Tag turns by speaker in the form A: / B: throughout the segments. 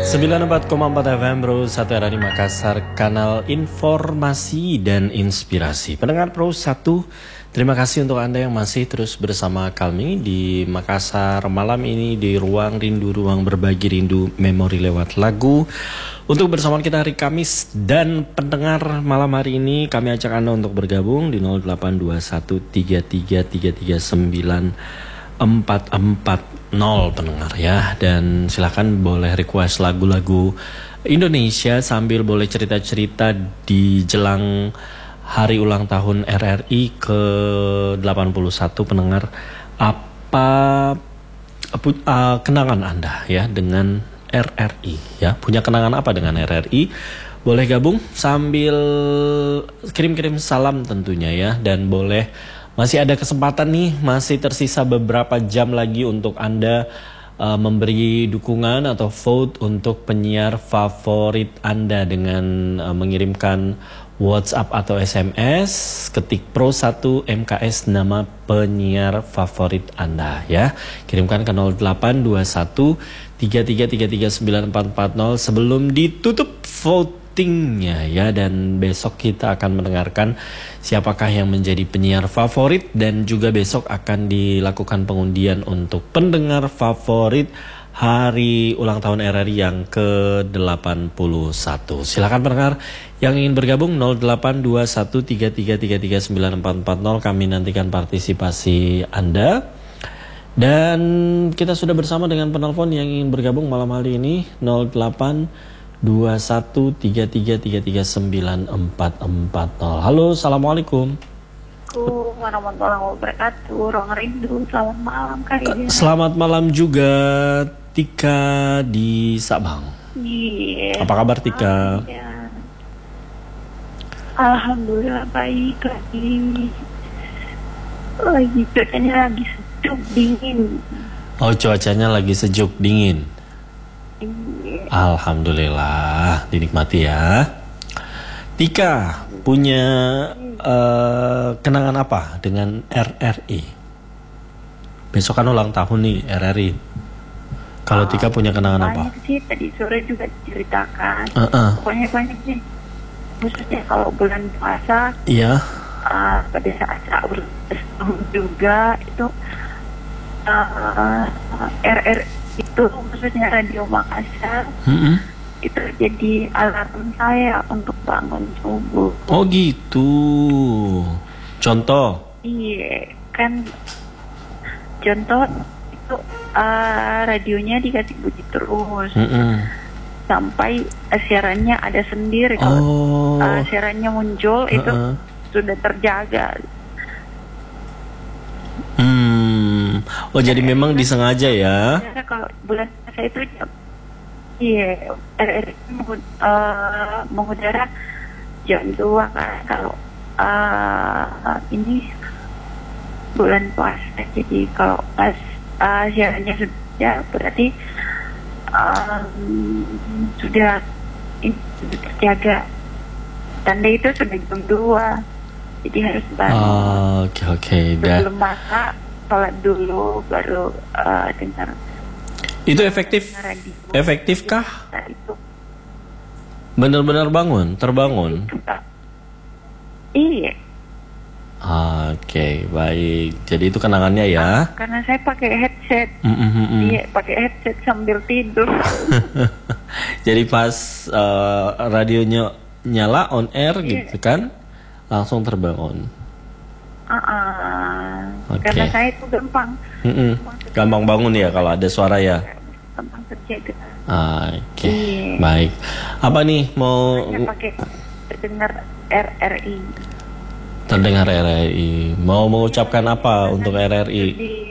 A: 94,4 FM Pro 1 RRI Makassar, kanal informasi dan inspirasi. Pendengar Pro 1, terima kasih untuk Anda yang masih terus bersama kami di Makassar malam ini di Ruang Rindu, Ruang Berbagi Rindu Memori lewat lagu. Untuk bersama kita hari Kamis dan pendengar malam hari ini kami ajak Anda untuk bergabung di 082133394440 pendengar ya, dan silakan boleh request lagu-lagu Indonesia sambil boleh cerita-cerita di jelang hari ulang tahun RRI ke-81 pendengar. Apa kenangan Anda ya dengan RRI ya? Punya kenangan apa dengan RRI? Boleh gabung sambil kirim-kirim salam tentunya ya, dan boleh masih ada kesempatan nih, masih tersisa beberapa jam lagi untuk Anda memberi dukungan atau vote untuk penyiar favorit Anda dengan mengirimkan WhatsApp atau SMS, ketik Pro 1 MKS nama penyiar favorit Anda ya. Kirimkan ke 0821 33339440 sebelum ditutup votingnya ya, dan besok kita akan mendengarkan siapakah yang menjadi penyiar favorit, dan juga besok akan dilakukan pengundian untuk pendengar favorit hari ulang tahun RRI yang ke-81. Silakan pendengar yang ingin bergabung 082133339440, kami nantikan partisipasi Anda. Dan kita sudah bersama dengan penelpon yang ingin bergabung malam hari ini 08213333394440. Halo, assalamualaikum.
B: Warahmatullahi wabarakatuh. Ruang Rindu, selamat malam Kak Ida.
A: Selamat malam juga Tika di Sabang.
B: Iya.
A: Apa kabar Tika?
B: Ya. Alhamdulillah baik lagi. Cuacanya lagi sejuk dingin.
A: Oh, cuacanya lagi sejuk dingin.
B: Iya.
A: Alhamdulillah, dinikmati ya. Tika punya kenangan apa dengan RRI? Besok kan ulang tahun nih RRI. Kalau Tika punya kenangan apa?
B: Banyak sih, tadi sore juga diceritakan. Pokoknya banyak sih. Khususnya kalau bulan puasa.
A: Iya.
B: Pada saat sahur juga itu RRI itu khususnya Radio Makassar. Itu jadi alarm saya untuk bangun subuh.
A: Oh gitu. Contoh?
B: Iya, kan contoh itu radionya dikasih bunyi terus sampai siarannya ada sendiri. Kalau siarannya muncul itu sudah terjaga.
A: Oh jadi memang disengaja ya?
B: Kalau bulan puasa itu iya, RRI mengudara jam 2 kan. Kalau ini bulan puasa, jadi kalau pas siarannya sudah berarti sudah terjaga. Tanda itu sudah jam 2, jadi harus bangun.
A: Oke.
B: Sebelum masak, sholat dulu, baru dengar.
A: Itu efektifkah? Benar-benar terbangun?
B: Iya.
A: Oke, baik. Jadi itu kenangannya ya?
B: Karena saya pakai headset. Iya, pakai headset sambil tidur.
A: Jadi pas radionya nyala on air gitu kan, langsung terbangun.
B: Karena saya itu gampang.
A: Gampang bangun ya kalau ada suara ya.
B: Gampang terjaga.
A: Oke. Baik. Apa nih mau?
B: Saya pakai terdengar RRI.
A: Terdengar RRI. Mau mengucapkan apa untuk RRI?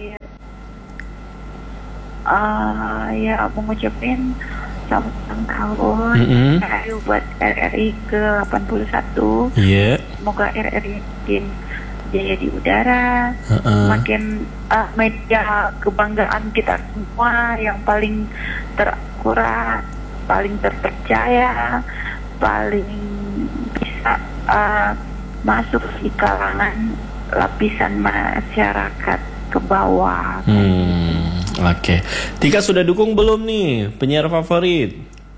B: Ya mengucapkan selamat ulang tahun. Ayo buat RRI ke-81.
A: Iya.
B: Semoga RRI makin jaya di udara, makin media kebanggaan kita semua yang paling terakurat, paling terpercaya, paling bisa masuk di kalangan lapisan masyarakat ke bawah.
A: Oke. Tika sudah dukung belum nih penyiar favorit?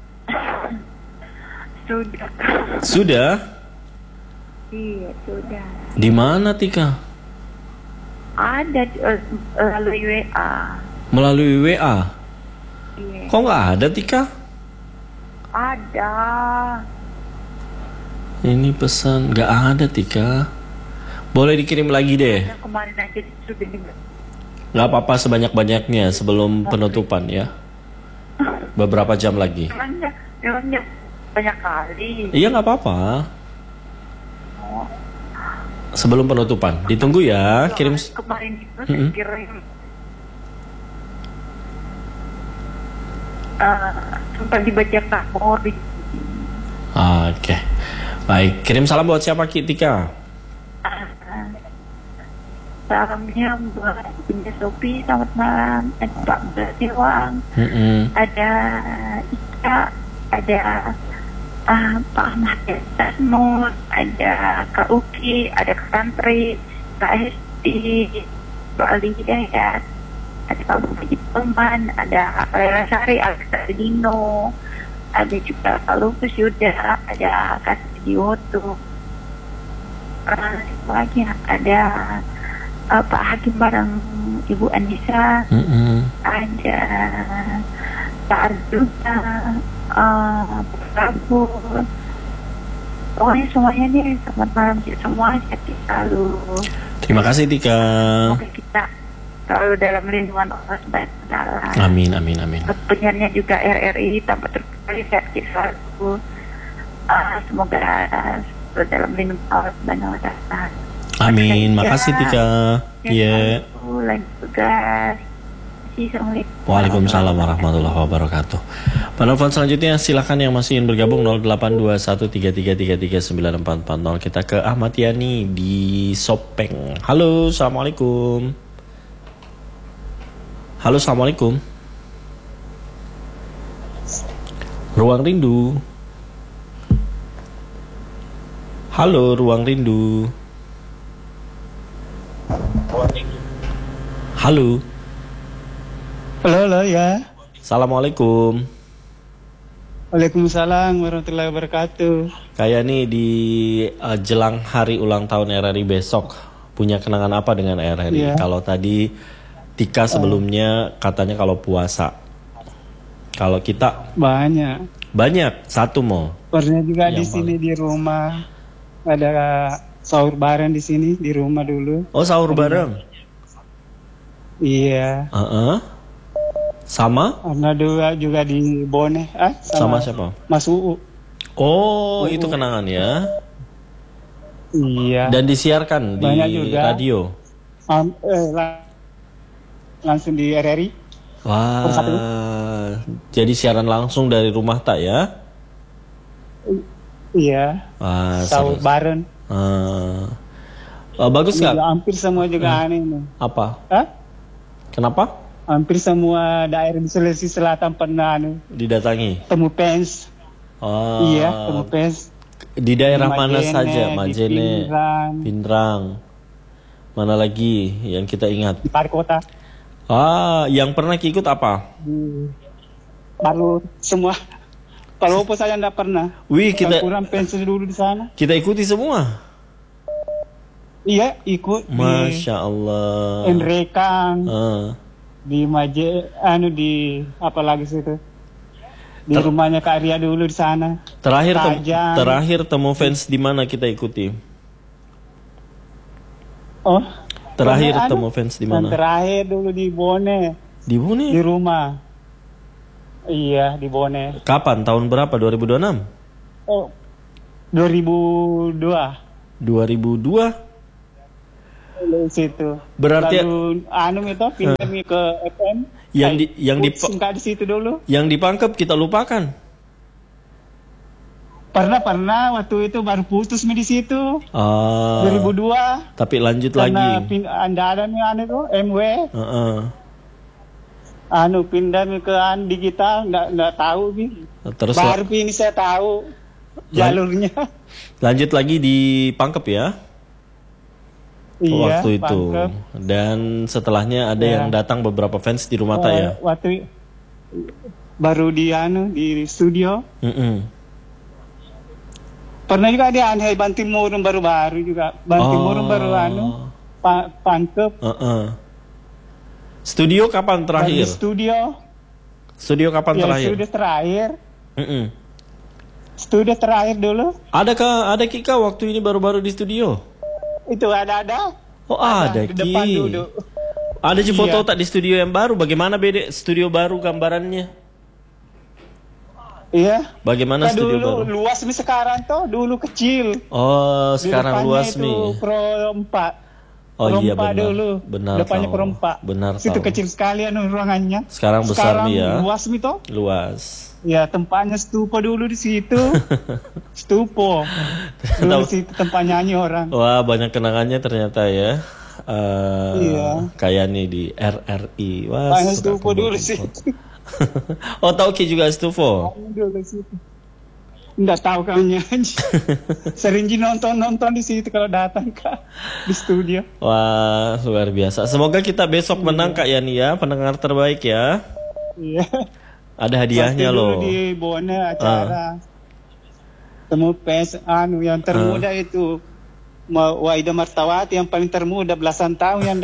B: Sudah.
A: Sudah?
B: Iya, sudah.
A: Di mana Tika?
B: Ada melalui WA.
A: Melalui WA?
B: Iya.
A: Kok nggak ada Tika?
B: Ada.
A: Ini pesan nggak ada Tika. Boleh dikirim lagi deh.
B: Yang kemarin aja sudah dengar.
A: Nggak apa-apa sebanyak-banyaknya sebelum penutupan ya. Beberapa jam lagi.
B: Memangnya banyak kali.
A: Iya nggak apa-apa.
B: Oh.
A: Sebelum penutupan. Ditunggu ya. Kirim.
B: Kemarin itu saya kirim. Sempat dibaca kabar di.
A: Oke. Baik. Kirim salam buat siapa Tika?
B: Salamnya buat Bunda Sopi, selamat malam. Ada Pak Bertiwang, ada Ika, ada Pak Ahmad Yasmut, ada Kak Uki, ada Kak Santri, Kak Hesti, Pak Ali Hidayat, ada Pak Budi Peman, ada Kak Lela Sari, Alexa Dino, ada juga Kak Lupus Yuda, ada Kak Dioto, lagi ada Pak Hakim bareng Ibu Anissa, ada Pak Arjuna, Pak Prabu, pokoknya semuanya nih selamat malam semua, sehat selalu.
A: Terima kasih Tika.
B: Semoga kita selalu dalam lindungan Allah Subhanahu wa Ta'ala.
A: Amin, amin, amin.
B: Penyiarnya juga RRI tanpa terkecuali sehat selalu. Semoga selalu dalam lindungan Allah Subhanahu wa Ta'ala.
A: Amin, makasih Tika. Iya.
B: Lagi tugas. Assalamualaikum.
A: Waalaikumsalam warahmatullahi wabarakatuh. Penelpon selanjutnya silakan yang masih ingin bergabung 082133339440. Kita ke Ahmad Yani di Sopeng. Halo, assalamualaikum. Halo, assalamualaikum. Ruang Rindu. Halo, Ruang Rindu. Halo.
C: Halo ya.
A: Assalamualaikum.
C: Waalaikumsalam warahmatullahi wabarakatuh.
A: Kayak nih di jelang hari ulang tahun RRI besok, punya kenangan apa dengan RRI? Kalau tadi Tika sebelumnya katanya kalau puasa. Kalau kita banyak satu mau.
C: Pernah juga di sini di rumah ada sahur bareng di sini di rumah dulu.
A: Oh, sahur bareng.
C: Iya.
A: Sama?
C: Pernah juga di Bone.
A: Sama siapa?
C: Mas Uu.
A: Oh, itu kenangan ya.
C: Iya.
A: Dan disiarkan di radio.
C: Langsung di RRI.
A: Wah. Jadi siaran langsung dari rumah tak ya?
C: Iya. Sahur bareng.
A: Bagus nggak?
C: Hampir semua juga aneh nih.
A: Apa? Kenapa?
C: Hampir semua daerah di Sulawesi Selatan pernah
A: didatangi.
C: Temu pens. Iya, temu pens.
A: Di daerah mana saja? Majene, Pindrang. Mana lagi yang kita ingat?
C: Di Parikota.
A: Yang pernah ikut apa?
C: Baru semua. Kalau apa saya enggak pernah.
A: Wih, kita
C: kurang pensiun dulu di sana.
A: Kita ikuti semua.
C: Iya, ikut.
A: Masya Allah.
C: Enrekang. Di di apa lagi situ? Di rumahnya Kak Ria dulu di sana.
A: Terakhir temu fans di mana kita ikuti?
C: Oh.
A: Terakhir temu fans di mana?
C: Terakhir dulu di Bone.
A: Di Bone?
C: Di rumah. Iya, di Bone.
A: Kapan? Tahun berapa? 2026?
C: Oh. 2002.
A: 2002?
C: Situ.
A: Berarti
C: lalu itu pindah ke FM.
A: Di
C: situ dulu.
A: Yang dipangkep kita lupakan.
C: Pernah waktu itu baru putus di situ. 2002.
A: Tapi lanjut lagi.
C: Anda itu MW. Pindah ke digital nggak tahu
A: Terus
C: baru ini saya tahu jalurnya.
A: Lanjut lagi dipangkep ya.
C: Iya,
A: waktu itu pangkep. Dan setelahnya ada yang datang beberapa fans di rumah tak ya.
C: Waktu baru di studio. Pernah juga dia aneh Bantimurung baru-baru juga. Bantimurung baru Pangkep.
A: Studio kapan terakhir? Studio kapan terakhir?
C: Studio terakhir. Studio terakhir dulu.
A: Ada Kika waktu ini baru-baru di studio?
C: Itu ada.
A: Oh ada
C: di depan duduk.
A: Ada foto tak di studio yang baru? Bagaimana beda studio baru gambarannya?
C: Iya.
A: Bagaimana studio
C: dulu
A: baru?
C: Luas nih sekarang tuh, dulu kecil.
A: Oh, sekarang luas
C: itu
A: nih.
C: Pro 4.
A: Oh iya benar.
C: Dulu.
A: Benar.
C: Depannya Pro 4.
A: Benar.
C: Situ kecil sekali ruangannya.
A: Sekarang besar nih ya.
C: Luas nih toh.
A: Luas.
C: Ya, tempatnya stupa dulu di situ. Stupo. Dulu situ tempat nyanyi orang.
A: Wah, banyak kenangannya ternyata ya.
C: Iya.
A: Kayak nih di RRI. Wah,
C: banyak stupo dulu sih.
A: Oh, tahu Ki juga Stufo?
C: Enggak tahu kau nyanyi. Sering nonton di situ kalau datang di studio.
A: Wah, luar biasa. Semoga kita besok menang Kak Yani ya, pendengar terbaik ya.
C: Iya.
A: Ada hadiahnya loh.
C: Di Bona acara. Temu pes yang termuda itu. Waida Martawati yang paling termuda belasan tahun yang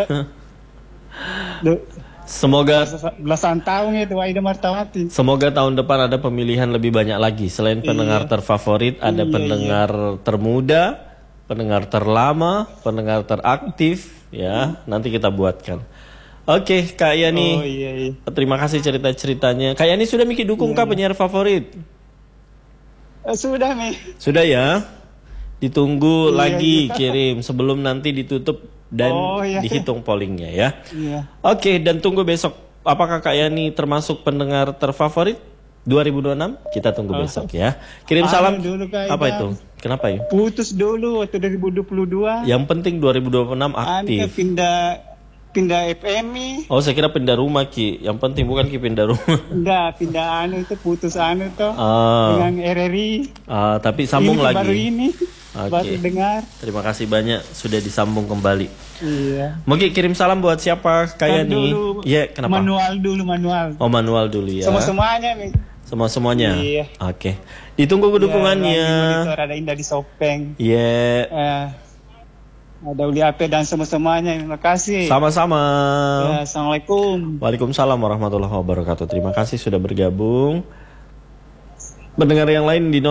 A: semoga
C: belasan tahun itu Waida Martawati.
A: Semoga tahun depan ada pemilihan lebih banyak lagi. Selain pendengar terfavorit, ada pendengar termuda, pendengar terlama, pendengar teraktif ya. Nanti kita buatkan. Oke, Kak Yani. Terima kasih cerita-ceritanya. Kak Yani sudah Miki dukung kah penyiar favorit?
C: Sudah, Mi.
A: Sudah ya? Ditunggu lagi kirim sebelum nanti ditutup dan dihitung pollingnya ya. Oke, dan tunggu besok. Apakah Kak Yani termasuk pendengar terfavorit 2026? Kita tunggu besok ya. Kirim salam dulu, apa itu? Kenapa ya?
C: Putus dulu waktu 2022.
A: Yang penting 2026 aktif.
C: Pindah FMI.
A: Oh, saya kira pindah rumah Ki. Yang penting bukan Ki pindah rumah.
C: Enggak, pindah itu putus tuh dengan RRI.
A: Tapi sambung lagi.
C: Baru ini.
A: Oke.
C: Dengar.
A: Terima kasih banyak sudah disambung kembali.
C: Iya.
A: Mungkin kirim salam buat siapa kayak nih? Iya, kenapa?
C: Manual.
A: Oh, manual dulu ya.
C: Semuanya nih.
A: Semuanya.
C: Iya.
A: Oke. Ditunggu dukungannya.
C: Ada Indah di Sopeng.
A: Iya.
C: Ada Uli Ape dan semuanya. Terima kasih.
A: Sama-sama.
C: Ya, Assalamualaikum.
A: Waalaikumsalam warahmatullahi wabarakatuh. Terima kasih sudah bergabung. Pendengar yang lain di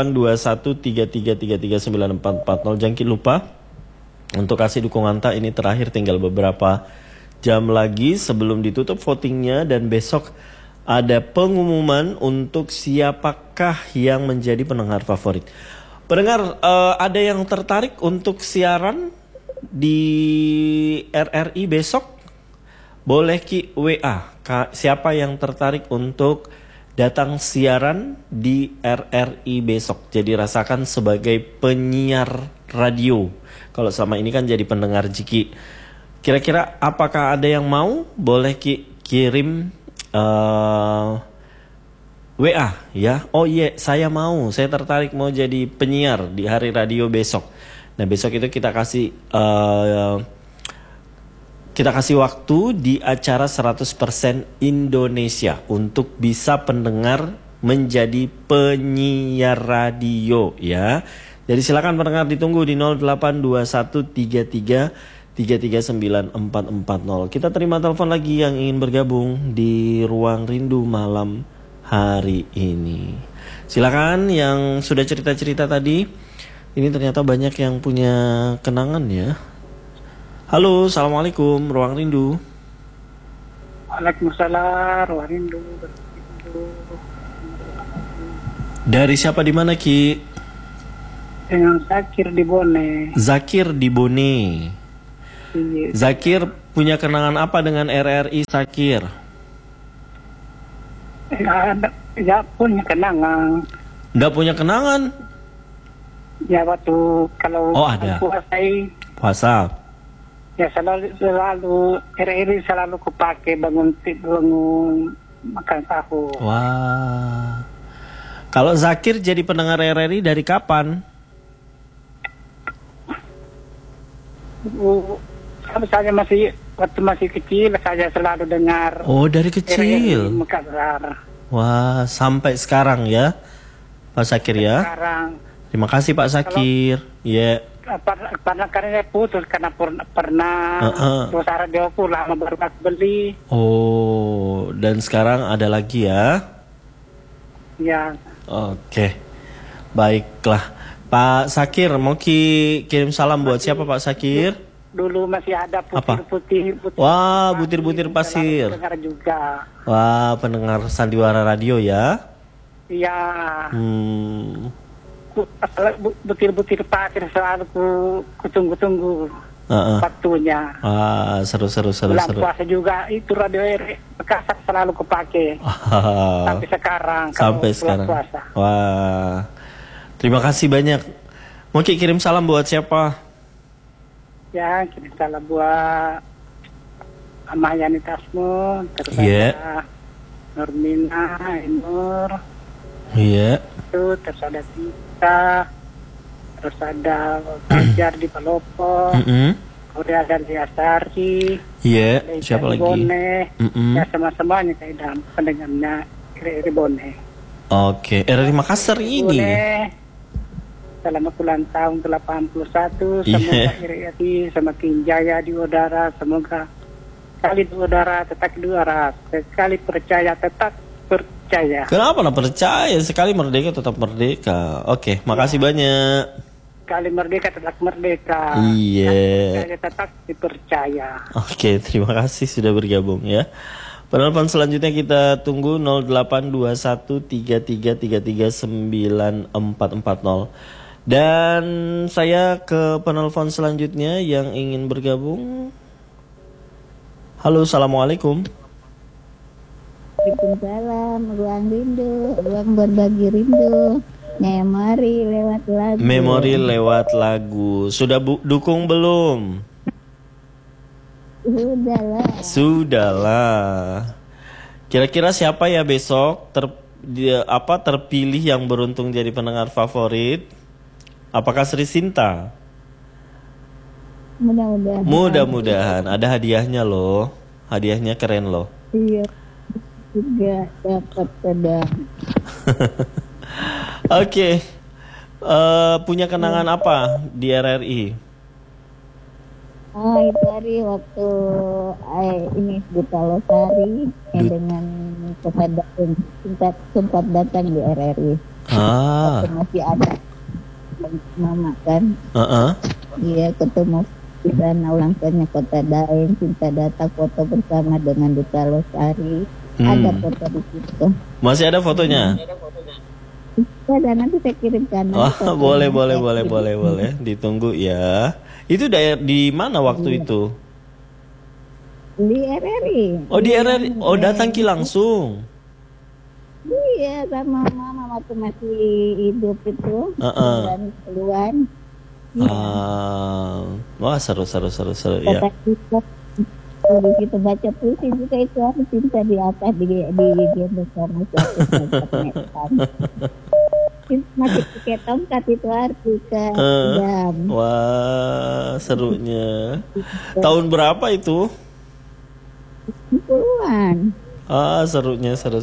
A: 082133339440. Jangan lupa untuk kasih dukungan tak, ini terakhir tinggal beberapa jam lagi sebelum ditutup votingnya, dan besok ada pengumuman untuk siapakah yang menjadi pendengar favorit. Pendengar, ada yang tertarik untuk siaran di RRI besok? Boleh Ki WA. Siapa yang tertarik untuk datang siaran di RRI besok? Jadi rasakan sebagai penyiar radio. Kalau selama ini kan jadi pendengar Jiki. Kira-kira apakah ada yang mau? Boleh kirim WA ya. Oh iya, saya mau. Saya tertarik mau jadi penyiar di hari radio besok. Nah, besok itu kita kasih waktu di acara 100% Indonesia untuk bisa pendengar menjadi penyiar radio ya. Jadi silakan pendengar ditunggu di 082133339440. Kita terima telepon lagi yang ingin bergabung di Ruang Rindu malam hari ini. Silakan yang sudah cerita-cerita tadi. Ini ternyata banyak yang punya kenangan ya. Halo, assalamualaikum, Ruang Rindu.
C: Waalaikumsalam, Ruang Rindu.
A: Dari siapa di mana Ki?
C: Dengan Zakir di Bone.
A: Zakir di Bone.
C: Iya.
A: Zakir punya kenangan apa dengan RRI Zakir?
C: Ya punya kenangan.
A: Nggak punya kenangan?
C: Ya waktu kalau
A: ada.
C: Puasa. Ya selalu RRI selalu kupakai bangun makan sahur.
A: Wah. Kalau Zakir jadi pendengar RRI dari kapan?
C: Saya waktu masih kecil saya selalu dengar.
A: Oh, dari kecil.
C: Makassar.
A: Wah, sampai sekarang ya, Pak Zakir ya?
C: Sekarang
A: Terima kasih Pak Sakir. Ya.
C: Karena putus karena pernah terus radio aku lama baru aku beli.
A: Oh, dan sekarang ada lagi ya?
C: Ya.
A: Oke. Baiklah. Pak Sakir, mau kirim salam buat siapa Pak Sakir?
C: Dulu masih ada putih-putih.
A: Wah, butir-butir pasir.
C: Pendengar juga.
A: Wah, pendengar Sandiwara Radio ya?
C: Iya. Butir-butir pasir selalu ku tunggu-tunggu waktunya.
A: Wah, seru.
C: Bulan puasa juga itu radio Makassar selalu kupake. Sampai sekarang.
A: Sampai sekarang.
C: Puasa.
A: Wah, terima kasih banyak. Mau kirim salam buat siapa?
C: Ya, kirim salam buat Amayani Tasmo, terus ada Nurmina, Nur.
A: Iya.
C: Itu terus ada Tita, terus ada Fajar di Palopo, kemudian ada Liasari.
A: Iya. Siapa lagi?
C: Bone. Ya sama-samanya kayak dalam pendengarnya Iri Bone.
A: Oke, RRI Makassar ini.
C: Selamat ulang tahun ke-81. Semoga Iri semakin jaya di udara. Semoga sekali di udara tetap di udara. Sekali percaya tetap percaya.
A: Kenapa percaya? Sekali merdeka tetap merdeka. Oke, makasih banyak.
C: Sekali merdeka tetap merdeka.
A: Iya.
C: Percaya tetap dipercaya.
A: Oke, terima kasih sudah bergabung ya. Penelpon selanjutnya kita tunggu 082133339440. Dan saya ke penelpon selanjutnya yang ingin bergabung. Halo, assalamualaikum.
D: Waalaikumsalam, ruang rindu, ruang berbagi rindu. Memori lewat lagu.
A: Memori lewat lagu. Sudah dukung belum? Sudahlah. Kira-kira siapa ya besok terpilih yang beruntung jadi pendengar favorit? Apakah Sri Sinta? Mudah-mudahan. Ada hadiahnya loh. Hadiahnya keren loh.
D: Iya. Juga dapat sedang.
A: Oke. Punya kenangan apa di RRI?
D: Itu hari waktu ini di Talosari dengan kepada sempat datang di RRI. Masih ada mama kan. Iya, ketemu di sana ulang tahunnya Kota Daeng, Cinta datang foto bersama dengan di Talosari. Ada foto di situ.
A: Masih ada fotonya?
D: Ada, nanti saya kirimkan.
A: Boleh. Ditunggu ya. Itu di mana waktu itu?
D: Di RRI.
A: Oh, di RRI. Oh, datang langsung.
D: Iya, sama mama waktu masih hidup itu. Keluhan.
A: Wah, seru ya.
D: Di situ baca puisi juga itu aku cinta di atas di gendong sama satu masih pakai tongkat itu arti ke jam.
A: Wah, serunya. Tahun berapa itu?
D: 10-an.
A: Serunya seru.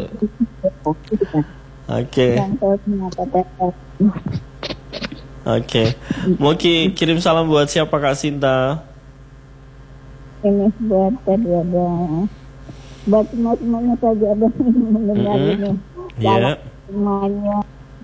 A: Oke. Mau kirim salam buat siapa Kak Sinta?
D: Ini buat kedua buat semuanya saja ada mendengar ini.
A: Iya.
D: Semuanya.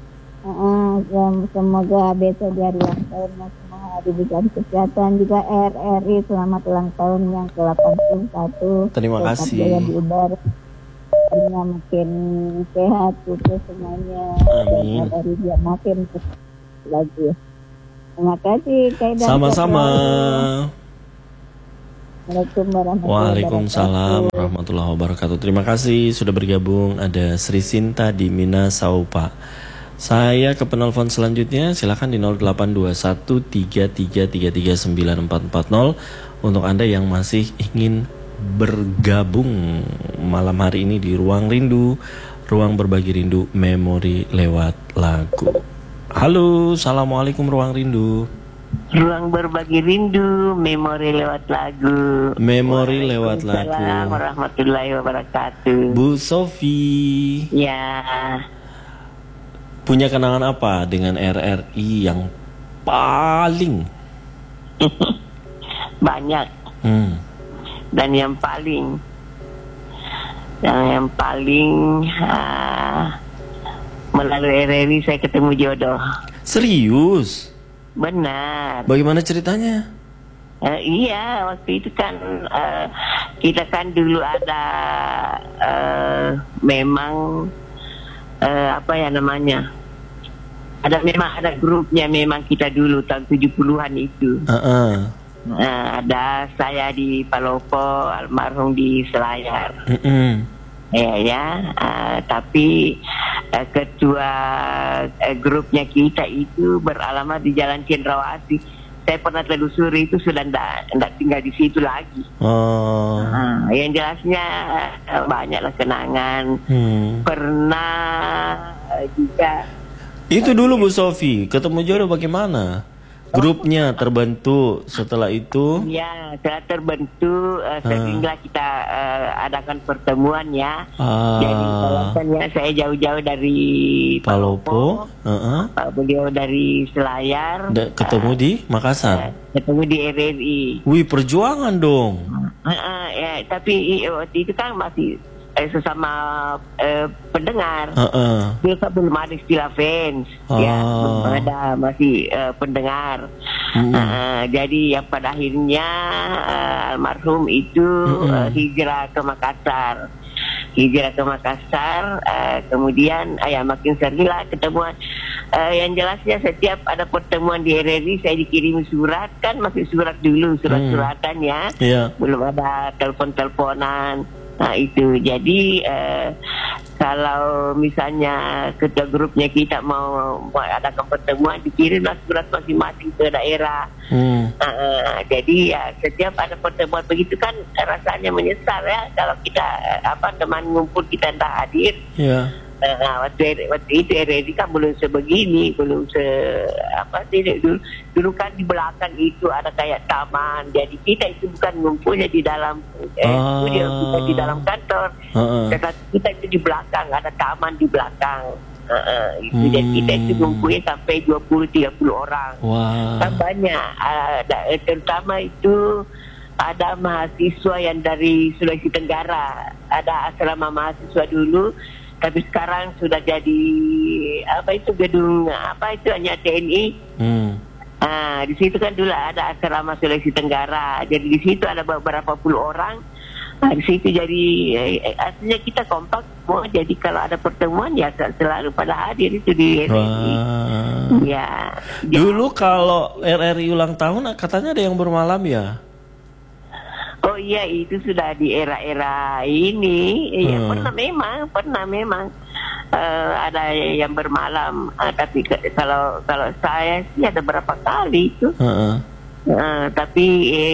D: Semoga besok dari ulang tahunnya semua diberikan kesehatan, juga RRI selamat ulang tahun yang ke-81.
A: Terima kasih.
D: Jaya di udara, makin sehat itu semuanya.
A: Amin.
D: Dan RRI dia makin lagi. Terima kasih Kak.
A: Sama-sama.
D: Waalaikumsalam
A: warahmatullahi wabarakatuh. Terima kasih sudah bergabung. Ada Sri Sinta di Minasaupa. Saya ke penelpon selanjutnya. Silakan di 082133339440 untuk Anda yang masih ingin bergabung malam hari ini di Ruang Rindu, Ruang Berbagi Rindu, Memori lewat lagu. Halo, assalamualaikum Ruang Rindu.
E: Ruang berbagi rindu, memori lewat lagu.
A: Memori lewat lagu.
E: Assalamualaikum warahmatullahi wabarakatuh.
A: Bu Sofi.
E: Ya.
A: Punya kenangan apa dengan RRI yang paling?
E: Banyak. Dan yang paling melalui RRI saya ketemu jodoh.
A: Serius?
E: Benar.
A: Bagaimana ceritanya?
E: Iya, waktu itu kan kita kan dulu ada memang apa ya namanya? Ada grupnya memang kita dulu tahun 70-an itu. Ada saya di Palopo, almarhum di Selayar. Tapi ketua grupnya kita itu beralamat di Jalan Cendrawasih. Saya pernah telusuri itu sudah tidak tinggal di situ lagi. Yang jelasnya banyaklah kenangan. Pernah juga. Itu
A: dulu Bu Sofi, ketemu jodoh bagaimana? Grupnya terbentuk setelah itu?
E: Ya, setelah terbentuk sehingga kita adakan pertemuan ya. Jadi alasannya saya jauh-jauh dari Palopo, beliau dari Selayar.
A: Ketemu di Makassar?
E: Ketemu di RRI.
A: Wih, perjuangan dong.
E: Ya, tapi waktu itu kan masih sesama pendengar. Kita belum ada istilah fans, ya, belum ada, masih pendengar. Jadi yang pada akhirnya almarhum itu hijrah ke Makassar. Kemudian makin sering lah ketemuan. Yang jelasnya setiap ada pertemuan di RRI saya dikirim surat, kan masih surat dulu, surat-suratan ya. Belum ada telepon-teleponan. Nah itu, jadi kalau misalnya ketua grupnya kita mau adakan pertemuan, dikirimlah surat masing-masing ke daerah. Jadi ya setiap ada pertemuan begitu kan rasanya menyesal ya kalau kita teman ngumpul kita tidak hadir. Waktu itu RRI kan belum sebegini, belum dulu kan di belakang itu ada kayak taman, jadi kita itu bukan ngumpulnya di dalam studio, kita di dalam kantor, kita itu di belakang, ada taman di belakang. Jadi kita itu ngumpulnya sampai 20-30 orang. Kan banyak, terutama itu ada mahasiswa yang dari Sulawesi Tenggara, ada asrama mahasiswa dulu. Tapi sekarang sudah jadi gedung hanya TNI. Di situ kan dulu ada asrama Sulawesi Tenggara. Jadi di situ ada beberapa puluh orang. Di situ jadi artinya kita kompak. Jadi kalau ada pertemuan ya selalu pada hadir itu di RRI. Ya.
A: Dulu kalau RRI ulang tahun katanya ada yang bermalam ya?
E: Oh iya, itu sudah di era-era ini. Ya, pernah memang ada yang bermalam. Tapi kalau saya sih ada berapa kali itu. Tapi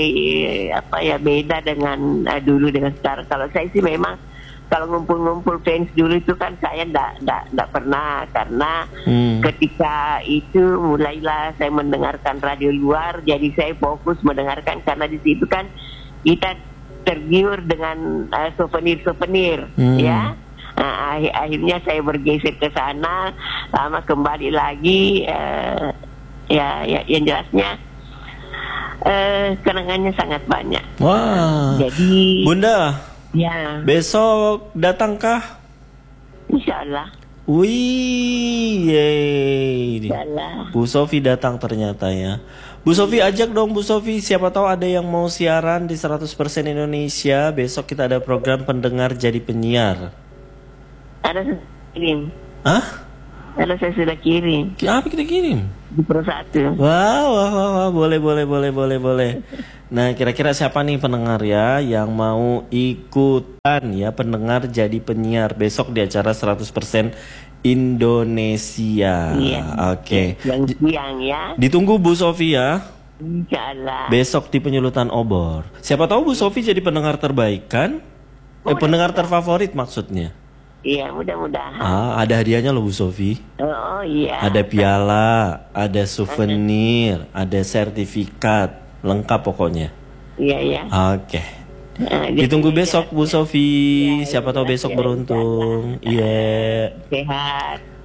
E: beda dengan dulu dengan sekarang. Kalau saya sih memang kalau ngumpul-ngumpul fans dulu itu kan saya enggak pernah, karena ketika itu mulailah saya mendengarkan radio luar, jadi saya fokus mendengarkan karena di situ kan kita tergiur dengan souvenir ya. Akhirnya saya bergeser ke sana, lama kembali lagi. Yang jelasnya kenangannya sangat banyak.
A: Wah.
E: Jadi
A: Bunda,
E: ya,
A: besok datangkah?
E: Insyaallah.
A: Wih,
E: Insyaallah.
A: Bu Sofi datang ternyata ya. Bu Sofi ajak dong Bu Sofi, siapa tahu ada yang mau siaran di 100% Indonesia. Besok kita ada program pendengar jadi penyiar.
E: Ada saya kirim. Ada saya sudah kirim.
A: Apa kita kirim?
E: Di Pro 1.
A: Wah, boleh. Nah, kira-kira siapa nih pendengar ya yang mau ikutan ya pendengar jadi penyiar besok di acara 100% Indonesia.
E: Iya.
A: Oke.
E: Siang ya.
A: Ditunggu Bu Sofi ya.
E: Insyaallah.
A: Besok di penyulutan obor. Siapa tahu Bu Sofi jadi pendengar terbaik kan? Pendengar terfavorit maksudnya.
E: Iya, mudah-mudahan.
A: Ada hadiahnya loh Bu Sofi.
E: Oh iya.
A: Ada piala, ada souvenir, ada sertifikat, lengkap pokoknya.
E: Iya.
A: Oke. Ditunggu besok Bu Sofi. Siapa tahu besok beruntung. Iya.
E: Sehat.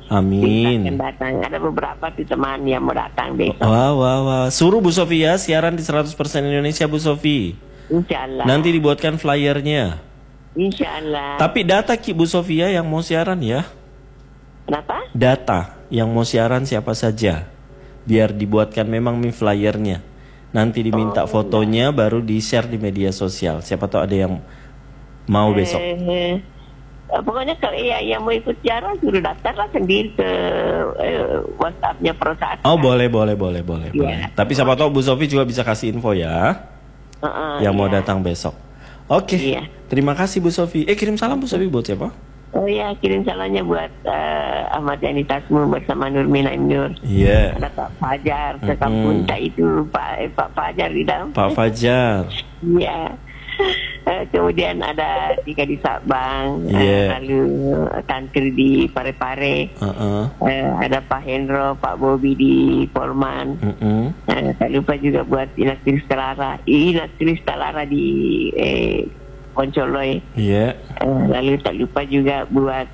A: Amin.
E: Akan datang. Ada beberapa tuh teman yang mau datang besok.
A: Wah. Suruh Bu Sofi ya siaran di 100% Indonesia Bu Sofi.
E: Insyaallah.
A: Nanti dibuatkan flyernya.
E: Insyaallah.
A: Tapi data Ki Bu Sofia yang mau siaran ya.
E: Kenapa?
A: Data yang mau siaran siapa saja. Biar dibuatkan memang flyernya. Nanti diminta fotonya baru di-share di media sosial. Siapa tahu ada yang mau besok.
E: Pokoknya kalau yang mau ikut siaran suruh daftarlah sendiri ke WhatsApp-nya perusahaan.
A: Oh boleh.
E: Yeah.
A: Tapi siapa tahu Bu Sofi juga bisa kasih info ya. Yang mau datang besok. Oke.
E: Iya.
A: Terima kasih Bu Sofi. Kirim salam Bu Sofi buat siapa?
E: Oh ya, kirim salamnya buat Ahmad Yani Tasmu bersama Nurmina Nur.
A: Iya.
E: Ada Pak Fajar sekampung itu Pak Fajar di dalam.
A: Pak Fajar.
E: Iya. Kemudian ada Tika di Sabang, lalu Tantri di Parepare, ada Pak Hendro, Pak Bobi di Polman, tak lupa juga buat Inas Kristalara di Poncoloy, lalu tak lupa juga buat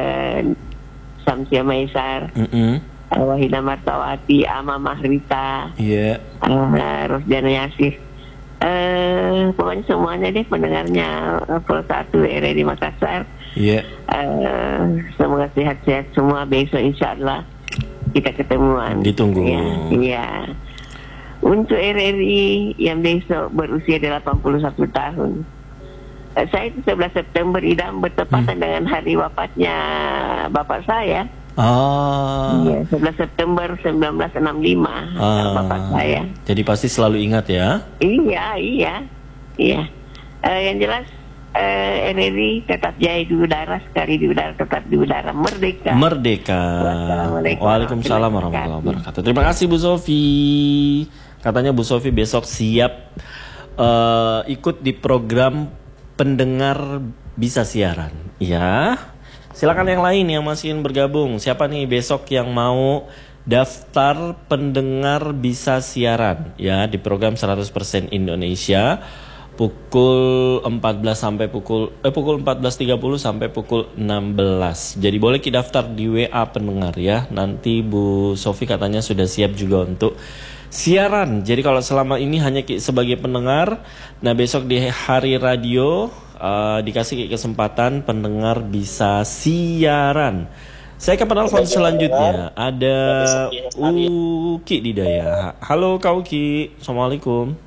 E: Samsia Maisar, Wahida Martawati, Ama Mahrita, Rosdana Yasir. Pokoknya semuanya deh pendengarnya Pro 1 RRI Makassar. Semoga sehat-sehat semua. Besok insyaAllah kita ketemuan.
A: Ditunggu.
E: Iya. Untuk RRI yang besok berusia 81 tahun. Saya itu 11 September idam bertepatan dengan hari wafatnya bapak saya. Iya, 11 September 1965 bapak saya.
A: Jadi pasti selalu ingat ya?
E: Iya. Yang jelas RRI tetap jaya di udara, sekali di udara tetap di udara, merdeka.
A: Waalaikumsalam warahmatullahi wabarakatuh. Terima kasih Bu Sofi. Katanya Bu Sofi besok siap ikut di program pendengar bisa siaran. Ya. Silakan yang lain yang masih ingin bergabung. Siapa nih besok yang mau daftar pendengar bisa siaran ya di program 100% Indonesia pukul 14 sampai pukul 14.30 sampai pukul 16. Jadi boleh kita daftar di WA pendengar ya. Nanti Bu Sofi katanya sudah siap juga untuk siaran. Jadi kalau selama ini hanya sebagai pendengar, nah besok di hari radio dikasih kesempatan pendengar bisa siaran. Saya ke penelpon selanjutnya. Ada Uki di Daya. Halo Kak Uki. Assalamualaikum.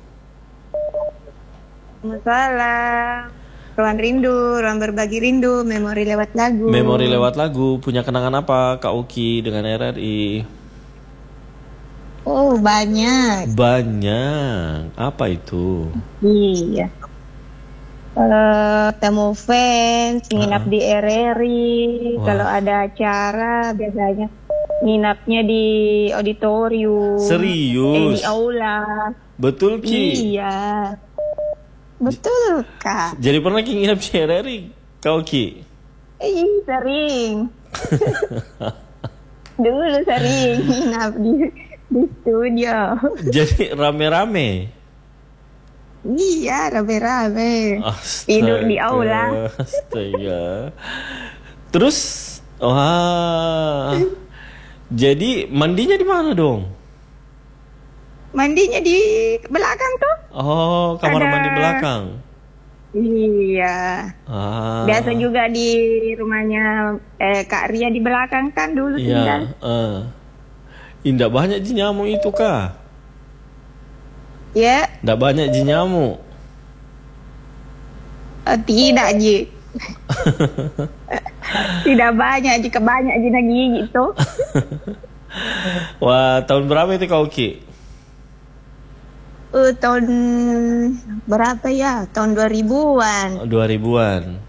F: Waalaikumsalam. Ruang rindu, ruang berbagi rindu, memori lewat lagu.
A: Memori lewat lagu. Punya kenangan apa Kak Uki dengan RRI?
F: Oh banyak.
A: Apa itu?
F: Iya. Temu fans, nginap di RRI. Kalau ada acara biasanya nginapnya di auditorium.
A: Serius?
F: Di aula.
A: Betul Ki?
F: Iya. Betul Kak.
A: Jadi pernah Ki nginap di RRI kau Ki?
F: Sering. Dulu sering nginap di studio.
A: Jadi rame-rame?
F: Iya, rame-rame. Tidur di aula.
A: Astaga. Terus, wah. Jadi mandinya di mana dong?
F: Mandinya di belakang tuh.
A: Oh, kamar mandi belakang.
F: Iya. Biasa juga di rumahnya Kak Ria di belakang kan dulu tinggal.
A: Indah banyak jin nyamuk itu Kak.
F: Ya.
A: Nggak banyak jin nyamuk.
F: Tidak Ji. Tidak banyak jika banyak jin gigi itu.
A: Wah, tahun berapa itu Kak Uki?
F: Tahun berapa ya? Tahun 2000-an.
A: 2000-an.